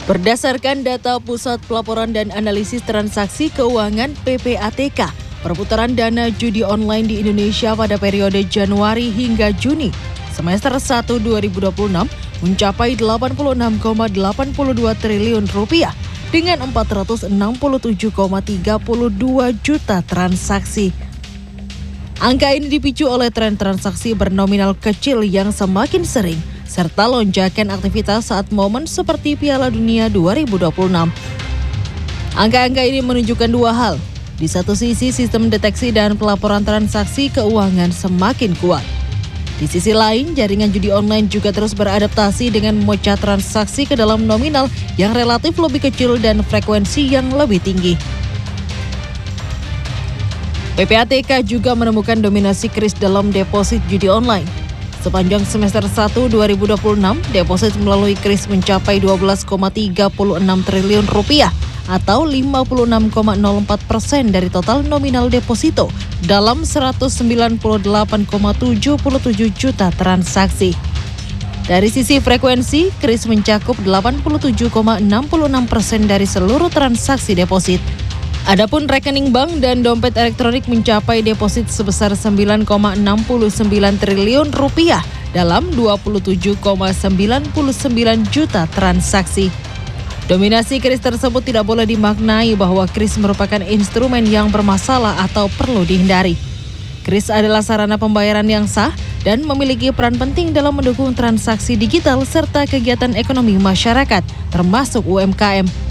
Berdasarkan data Pusat Pelaporan dan Analisis Transaksi Keuangan (PPATK), perputaran dana judi online di Indonesia pada periode Januari hingga Juni semester 1 2026 mencapai 86,82 triliun rupiah dengan 467,32 juta transaksi. Angka ini dipicu oleh tren transaksi bernominal kecil yang semakin sering serta lonjakan aktivitas saat momen seperti Piala Dunia 2026. Angka-angka ini menunjukkan dua hal. Di satu sisi, sistem deteksi dan pelaporan transaksi keuangan semakin kuat. Di sisi lain, jaringan judi online juga terus beradaptasi dengan memecah transaksi ke dalam nominal yang relatif lebih kecil dan frekuensi yang lebih tinggi. PPATK juga menemukan dominasi kris dalam deposit judi online. Sepanjang semester 1 2026, deposit melalui kris mencapai 12,36 triliun rupiah atau 56,04% dari total nominal deposito dalam 198,77 juta transaksi. Dari sisi frekuensi, kris mencakup 87,66% dari seluruh transaksi deposit. Adapun rekening bank dan dompet elektronik mencapai deposit sebesar 9,69 triliun rupiah dalam 27,99 juta transaksi. Dominasi kris tersebut tidak boleh dimaknai bahwa kris merupakan instrumen yang bermasalah atau perlu dihindari. Kris adalah sarana pembayaran yang sah dan memiliki peran penting dalam mendukung transaksi digital serta kegiatan ekonomi masyarakat, termasuk UMKM.